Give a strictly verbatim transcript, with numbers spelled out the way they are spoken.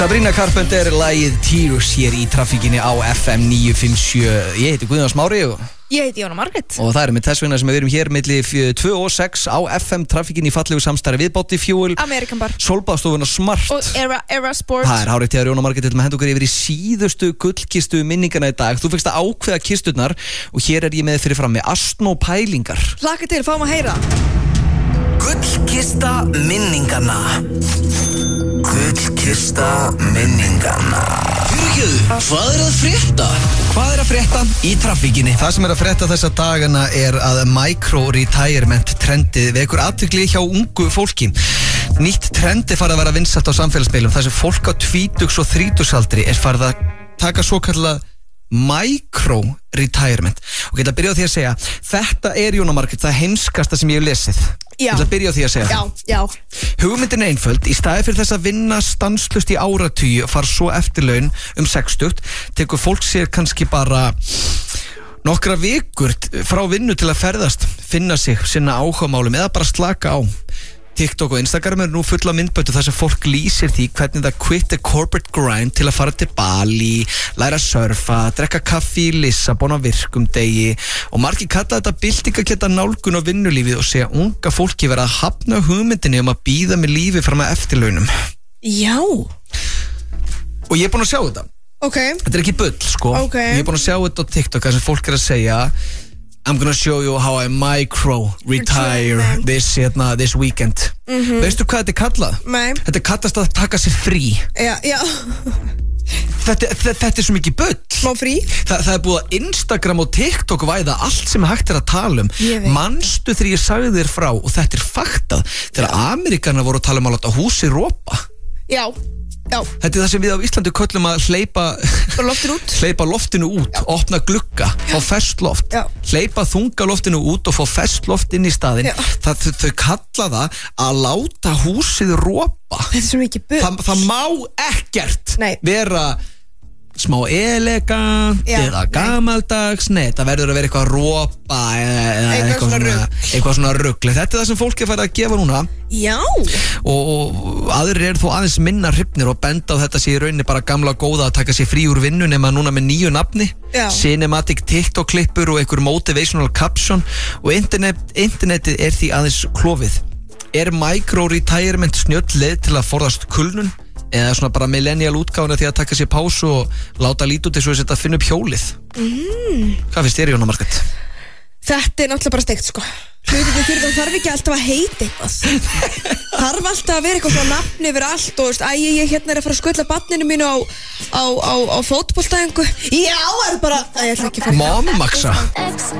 Sabrina Carpenter, lagið Tears hér í traffíkinni á F M níu fimm sjö. Ég heiti Guðjón Smári og Ég heiti Jóna Margrét. Og það er með þess vegna sem við erum hér milli tvö og sex á F M traffíkinni í fallegu samstarfi við Body Fuel, American Bar, Solbáðstofuna Smart og Era, Era Sport. Það er hárið til að Jóna Margrét til að henda okkur yfir í síðustu gullkistu minningana í dag. Þú fyrst að ákveða kisturnar og hér er ég með fyrir fram með Astno pælingar. Hlakka til, fáum að heyra. Gullkista minningana. Gullkista minningana. Fyrirgjöðu, hvað er að frétta? Hvað er að frétta í traffíkinni? Það sem er að frétta þessa dagana er að micro-retirement trendið vekur athygli hjá ungu fólki. Nýtt trendi farið að vera vinsælt á samfélagsmiðlum þar sem fólk á tvítugs og þrítugsaldri er farið að taka svo kallað micro-retirement. Og geta að byrja á því að segja, þetta er, Jóna Margrét, það heimskasta sem ég hef lesið. Já. Geta að byrja á því að segja. Já, já. Hugmyndin er einföld, í staði fyrir þess að vinna stanslust í áratugi og fara svo eftirlaun um sextugt, tekur fólk sér kannski bara nokkra vikur frá vinnu til að ferðast, finna sig, sinna áhugamálum eða bara slaka á. TikTok og Instagram er nú fulla myndbötu þar sem fólk lýsir því hvernig það quit the corporate grind til að fara til Bali, læra að surfa, drekka kaffi í Lissabon á virkum degi og margir kalla þetta byltingakennda nálgun á vinnulífið og segja unga fólki vera að hafna hugmyndinni um að bíða með lífi fram að eftirlaunum. Já. Og ég er búin að sjá þetta. Ok. Þetta er ekki bull, sko. Ok. Ég er búin að sjá þetta á TikTok þar sem fólk er að segja I'm gonna show you how I micro-retire this, hérna, this weekend. Mm-hmm. Veistu hvað þetta er kallað? Nei. Þetta er kallast að taka sér frí. Já, já. Þetta, þetta, þetta er svo mikið bull. Smá frí. Þa, það er búið að Instagram og TikTok væða allt sem hægt er að tala um. Ég veit. Manstu þegar ég sagði þér frá og þetta er faktað þegar Amerikanar voru að tala um að láta húsi ropa. Já, já. Þetta er það sem við á Íslandi köllum að hleypa loftinu út, hleypa loftinu út, já. Opna glugga, fá ferskt loft, já. Hleypa þunga loftinu út og fá ferskt loft inn í staðinn. Það, þau, þau kalla það að láta húsið ropa. Þetta er svo mikið bull. Það, það má ekkert Nei. vera smá elegant Já, eða nei. gamaldags, nei, það verður að vera eitthvað ropa eða, eða Eitthvað eitthvað svona svona, rugl. eitthvað svona rugli. Þetta er það sem fólk er farið að gefa núna. Já. Og, og aðrir eru þó aðeins minna hrifnir og benda á þetta sé í rauninni bara gamla góða að taka sér frí úr vinnu nema núna með nýju nafni. Já. Cinematic TikTok-klippur og einhver motivational caption og internet, internetið er því aðeins klofið. Er micro-retirement snjöll leið til að forðast kulnun eða svona bara millennial útgáfuna því að taka sér pásu og láta lítið út eins og þess að finna upp hjólið? Mm. Hvað finnst þér, Jóna Margrét? Þetta er náttúrulega bara steikt, sko. Hlutinni fyrir það þarf ekki alltaf að heita eitthvað. Þarf alltaf að vera eitthvað svona nafn yfir allt og veist, æ, ég hérna er að fara að skutla barninu mínu á, á, á, á fótboltaæfingu. Já, er bara, æ, ég ætla ekki að fara. Mommaxa.